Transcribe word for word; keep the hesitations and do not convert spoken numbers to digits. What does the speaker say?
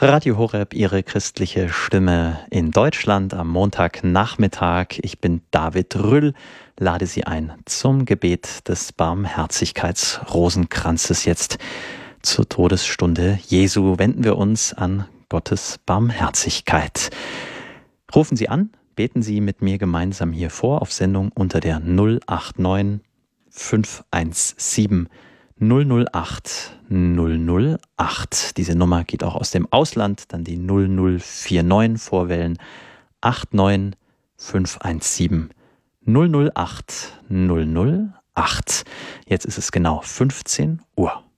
Radio Horeb, Ihre christliche Stimme in Deutschland am Montagnachmittag. Ich bin David Rüll, lade Sie ein zum Gebet des Barmherzigkeitsrosenkranzes. Jetzt zur Todesstunde Jesu wenden wir uns an Gottes Barmherzigkeit. Rufen Sie an, beten Sie mit mir gemeinsam hier vor auf Sendung unter der null acht neun fünf eins sieben null null acht null null acht. Diese Nummer geht auch aus dem Ausland, dann die null null vier neun vorwählen, acht neun fünf eins sieben null null acht null null acht. Jetzt ist es genau fünfzehn Uhr.